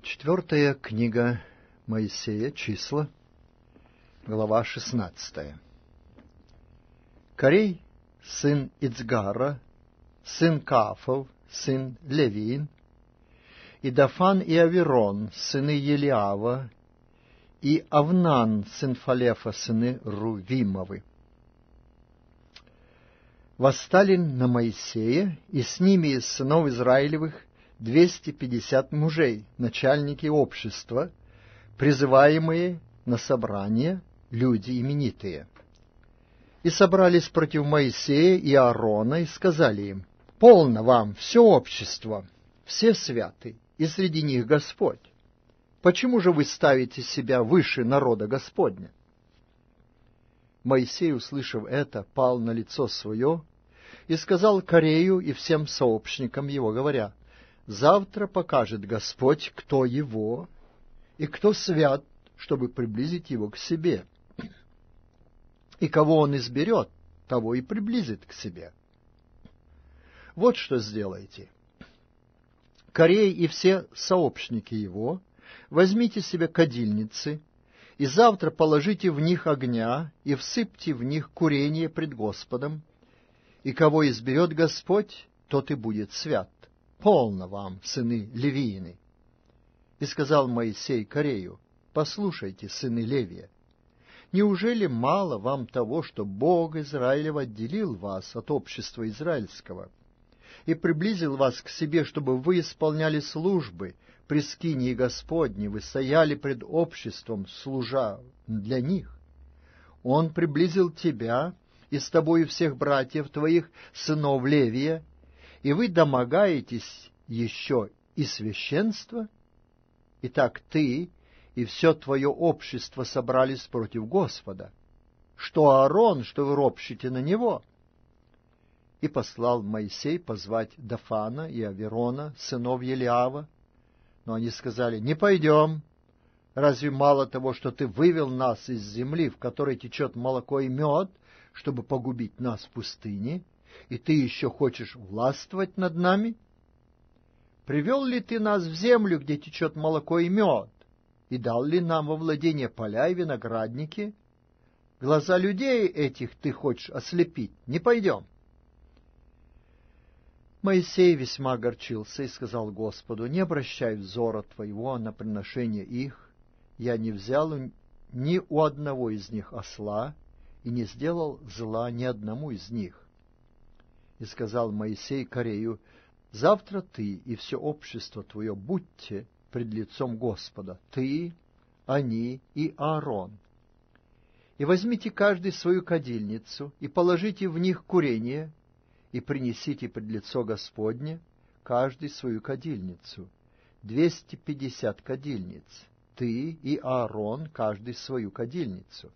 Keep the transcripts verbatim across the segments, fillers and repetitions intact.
Четвертая книга Моисея, числа, глава шестнадцатая. Корей, сын Ицгара, сын Каафов, сын Левиин, и Дафан и Аверон, сыны Елиава, и Авнан, сын Фалефа, сыны Рувимовы. Восстали на Моисея, и с ними из сынов Израилевых двести пятьдесят мужей, начальники общества, призываемые на собрание люди именитые. И собрались против Моисея и Аарона, и сказали им: «Полно вам, все общество, все святы, и среди них Господь. Почему же вы ставите себя выше народа Господня?» Моисей, услышав это, пал на лицо свое и сказал Корею и всем сообщникам его, говоря: «Завтра покажет Господь, кто его и кто свят, чтобы приблизить его к себе. И кого он изберет, того и приблизит к себе. Вот что сделайте. Корей и все сообщники его, возьмите себе кадильницы, и завтра положите в них огня, и всыпьте в них курение пред Господом, и кого изберет Господь, тот и будет свят. Полно вам, сыны Левиины». И сказал Моисей Корею: «Послушайте, сыны Левия, неужели мало вам того, что Бог Израилев отделил вас от общества израильского и приблизил вас к себе, чтобы вы исполняли службы при скинии Господней, вы стояли пред обществом, служа для них? Он приблизил тебя и с тобою всех братьев твоих, сынов Левия, и вы домогаетесь еще и священства? Итак, ты и все твое общество собрались против Господа. Что Аарон, что вы ропщите на него?» И послал Моисей позвать Дафана и Аверона, сынов Елиава. Но они сказали: «Не пойдем. Разве мало того, что ты вывел нас из земли, в которой течет молоко и мед, чтобы погубить нас в пустыне, и ты еще хочешь властвовать над нами? Привел ли ты нас в землю, где течет молоко и мед, и дал ли нам во владение поля и виноградники? Глаза людей этих ты хочешь ослепить. Не пойдем». Моисей весьма огорчился и сказал Господу: «Не обращай взора твоего на приношение их. Я не взял ни у одного из них осла, и не сделал зла ни одному из них». И сказал Моисей Корею: «Завтра ты и все общество твое будьте пред лицом Господа, ты, они и Аарон. И возьмите каждый свою кадильницу, и положите в них курение, и принесите пред лицо Господне каждый свою кадильницу, двести пятьдесят кадильниц, ты и Аарон каждый свою кадильницу».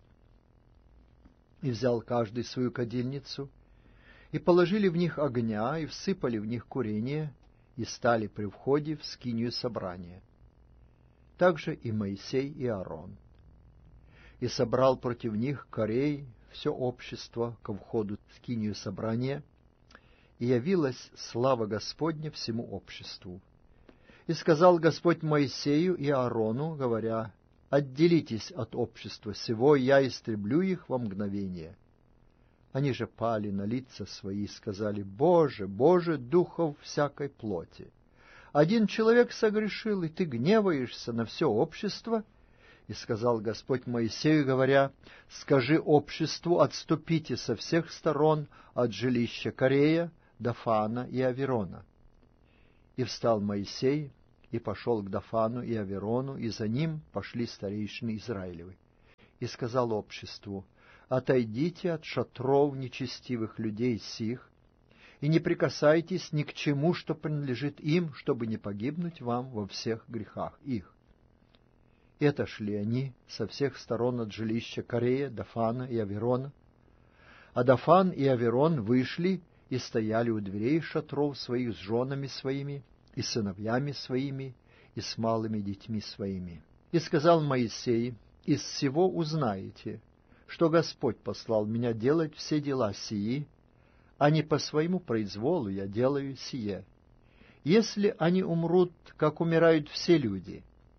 И взял каждый свою кадильницу, и положили в них огня, и всыпали в них курение, и стали при входе в скинию собрания. Также и Моисей и Аарон. И собрал против них Корей все общество ко входу в скинию собрания, и явилась слава Господня всему обществу. И сказал Господь Моисею и Аарону, говоря: «Отделитесь от общества сего, и я истреблю их во мгновение». Они же пали на лица свои и сказали: «Боже, Боже, духов всякой плоти! Один человек согрешил, и ты гневаешься на все общество?» И сказал Господь Моисею, говоря: «Скажи обществу: отступите со всех сторон от жилища Корея, Дафана и Аверона». И встал Моисей и пошел к Дафану и Аверону, и за ним пошли старейшины Израилевы. И сказал обществу: «Отойдите от шатров нечестивых людей сих, и не прикасайтесь ни к чему, что принадлежит им, чтобы не погибнуть вам во всех грехах их». И отошли они со всех сторон от жилища Корея, Дафана и Аверона. А Дафан и Аверон вышли и стояли у дверей шатров своих с женами своими, и сыновьями своими, и с малыми детьми своими. И сказал Моисей: «Из всего узнаете, что Господь послал меня делать все дела сии, а не по своему произволу я делаю сие. Если они умрут, как умирают все люди,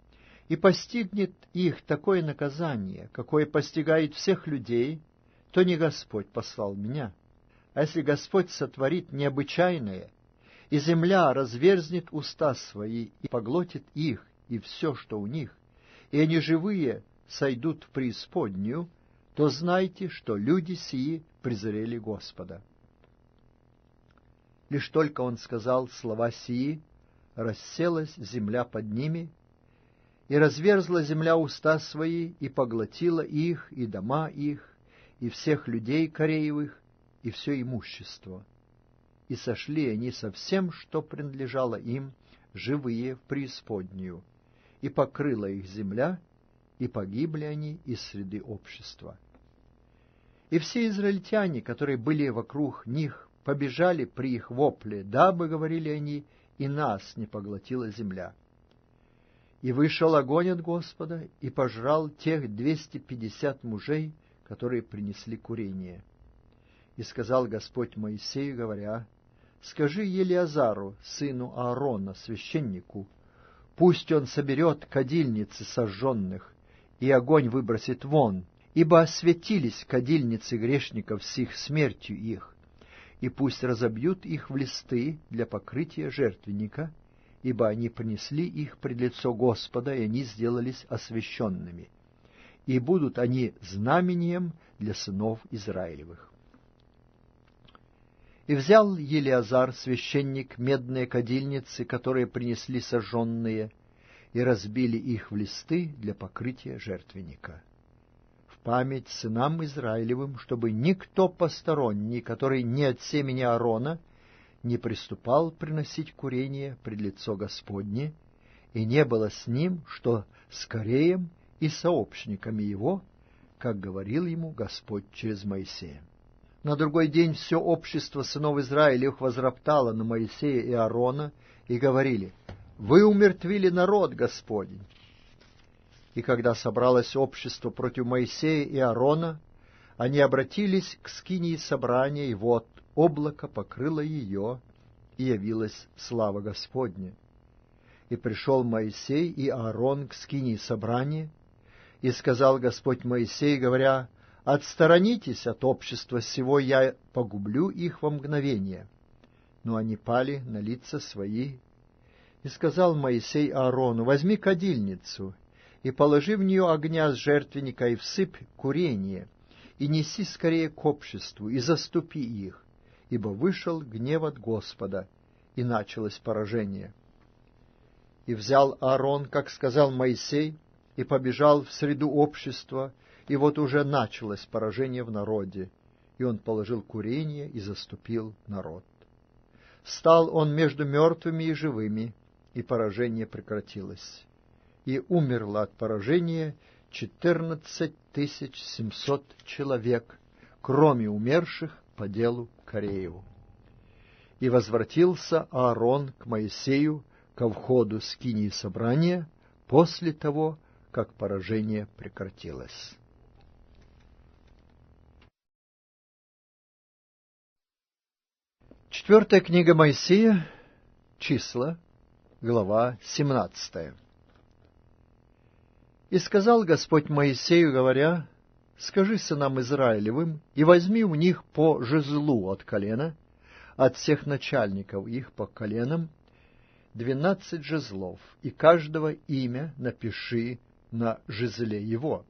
и постигнет их такое наказание, какое постигает всех людей, то не Господь послал меня. А если Господь сотворит необычайное, и земля разверзнет уста свои и поглотит их и все, что у них, и они живые сойдут в преисподнюю, то знайте, что люди сии презрели Господа. Лишь только он сказал слова сии, расселась земля под ними, и разверзла земля уста свои, и поглотила их, и дома их, и всех людей Кореевых, и все имущество. И сошли они со всем, что принадлежало им, живые в преисподнюю, и покрыла их земля, и погибли они из среды общества. И все израильтяне, которые были вокруг них, побежали при их вопле, дабы, говорили они, и нас не поглотила земля. И вышел огонь от Господа, и пожрал тех двести пятьдесят мужей, которые принесли курение. И сказал Господь Моисею, говоря: «Скажи Елиазару, сыну Аарона, священнику, пусть он соберет кадильницы сожженных, и огонь выбросит вон, ибо осветились кадильницы грешников с их смертью их, и пусть разобьют их в листы для покрытия жертвенника, ибо они принесли их пред лицо Господа, и они сделались освященными, и будут они знамением для сынов Израилевых». И взял Елиазар, священник, медные кадильницы, которые принесли сожженные, и разбили их в листы для покрытия жертвенника, в память сынам Израилевым, чтобы никто посторонний, который не от семени Аарона, не приступал приносить курение пред лицо Господне, и не было с ним, что с Кореем и сообщниками его, как говорил ему Господь через Моисея. На другой день все общество сынов Израилевых возроптало на Моисея и Аарона, и говорили: «Вы умертвили народ Господень». И когда собралось общество против Моисея и Аарона, они обратились к скинии собрания, и вот облако покрыло ее, и явилась слава Господня. И пришел Моисей и Аарон к скинии собрания, и сказал Господь Моисею, говоря: «Отсторонитесь от общества сего, я погублю их во мгновение». Но они пали на лица свои. И сказал Моисей Аарону: «Возьми кадильницу, и положи в нее огня с жертвенника, и всыпь курение, и неси скорее к обществу, и заступи их, ибо вышел гнев от Господа, и началось поражение». И взял Аарон, как сказал Моисей, и побежал в среду общества, и вот уже началось поражение в народе, и он положил курение и заступил народ. Стал он между мертвыми и живыми, и поражение прекратилось. И умерло от поражения четырнадцать тысяч семьсот человек, кроме умерших по делу Корееву. И возвратился Аарон к Моисею ко входу скинии собрания после того, как поражение прекратилось. Четвертая книга Моисея, числа, глава семнадцатая. «И сказал Господь Моисею, говоря: скажи сынам Израилевым, и возьми у них по жезлу от колена, от всех начальников их по коленам, двенадцать жезлов, и каждого имя напиши на жезле его.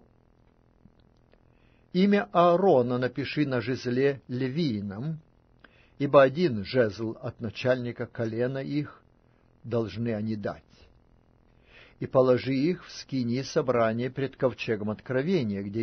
Имя Аарона напиши на жезле левиином, ибо один жезл от начальника колена их должны они дать. И положи их в скинии собрания пред ковчегом откровения, где